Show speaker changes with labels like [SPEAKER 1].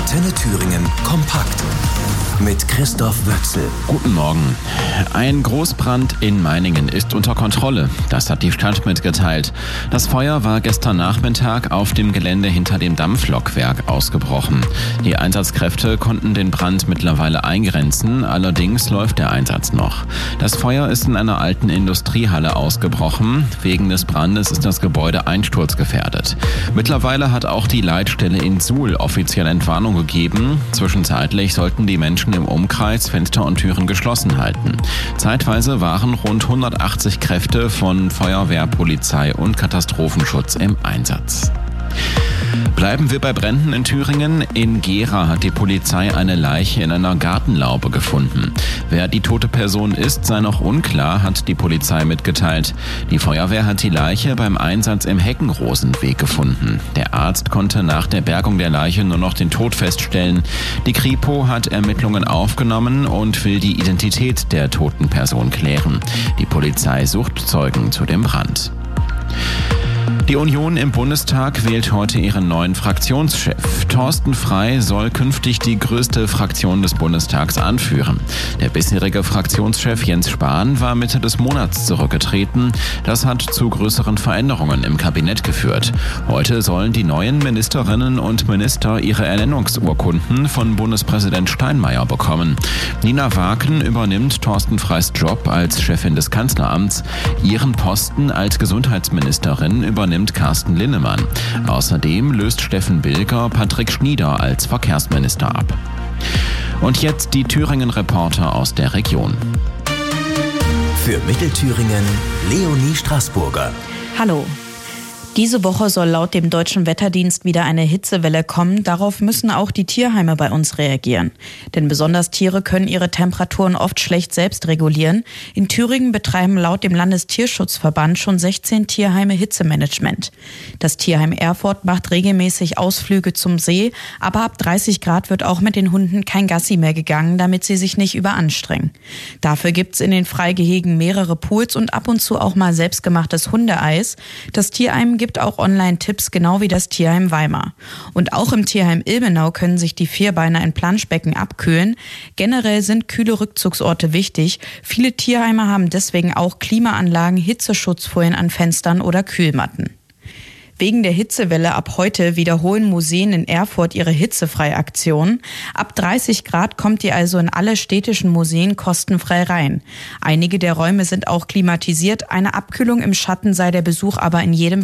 [SPEAKER 1] Antenne Thüringen kompakt mit Christoph Wöchsel.
[SPEAKER 2] Guten Morgen. Ein Großbrand in Meiningen ist unter Kontrolle. Das hat die Stadt mitgeteilt. Das Feuer war gestern Nachmittag auf dem Gelände hinter dem Dampflokwerk ausgebrochen. Die Einsatzkräfte konnten den Brand mittlerweile eingrenzen, allerdings läuft der Einsatz noch. Das Feuer ist in einer alten Industriehalle ausgebrochen. Wegen des Brandes ist das Gebäude einsturzgefährdet. Mittlerweile hat auch die Leitstelle in Suhl offiziell Entwarnung gegeben. Zwischenzeitlich sollten die Menschen im Umkreis Fenster und Türen geschlossen halten. Zeitweise waren rund 180 Kräfte von Feuerwehr, Polizei und Katastrophenschutz im Einsatz. Bleiben wir bei Bränden in Thüringen. In Gera hat die Polizei eine Leiche in einer Gartenlaube gefunden. Wer die tote Person ist, sei noch unklar, hat die Polizei mitgeteilt. Die Feuerwehr hat die Leiche beim Einsatz im Heckenrosenweg gefunden. Der Arzt konnte nach der Bergung der Leiche nur noch den Tod feststellen. Die Kripo hat Ermittlungen aufgenommen und will die Identität der toten Person klären. Die Polizei sucht Zeugen zu dem Brand. Die Union im Bundestag wählt heute ihren neuen Fraktionschef. Thorsten Frey soll künftig die größte Fraktion des Bundestags anführen. Der bisherige Fraktionschef Jens Spahn war Mitte des Monats zurückgetreten. Das hat zu größeren Veränderungen im Kabinett geführt. Heute sollen die neuen Ministerinnen und Minister ihre Ernennungsurkunden von Bundespräsident Steinmeier bekommen. Nina Waken übernimmt Thorsten Freys Job als Chefin des Kanzleramts. Ihren Posten als Gesundheitsministerin übernimmt Carsten Linnemann. Außerdem löst Steffen Bilger Patrick Schnieder als Verkehrsminister ab. Und jetzt die Thüringen-Reporter aus der Region.
[SPEAKER 1] Für Mittelthüringen Leonie Straßburger.
[SPEAKER 3] Hallo. Diese Woche soll laut dem Deutschen Wetterdienst wieder eine Hitzewelle kommen. Darauf müssen auch die Tierheime bei uns reagieren. Denn besonders Tiere können ihre Temperaturen oft schlecht selbst regulieren. In Thüringen betreiben laut dem Landestierschutzverband schon 16 Tierheime Hitzemanagement. Das Tierheim Erfurt macht regelmäßig Ausflüge zum See, aber ab 30 Grad wird auch mit den Hunden kein Gassi mehr gegangen, damit sie sich nicht überanstrengen. Dafür gibt's in den Freigehegen mehrere Pools und ab und zu auch mal selbstgemachtes Hundeeis. Das Tierheim gibt auch Online-Tipps, genau wie das Tierheim Weimar. Und auch im Tierheim Ilmenau können sich die Vierbeiner in Planschbecken abkühlen. Generell sind kühle Rückzugsorte wichtig. Viele Tierheime haben deswegen auch Klimaanlagen, Hitzeschutzfolien an Fenstern oder Kühlmatten. Wegen der Hitzewelle ab heute wiederholen Museen in Erfurt ihre Hitzefrei-Aktion. Ab 30 Grad kommt ihr also in alle städtischen Museen kostenfrei rein. Einige der Räume sind auch klimatisiert. Eine Abkühlung im Schatten sei der Besuch aber in jedem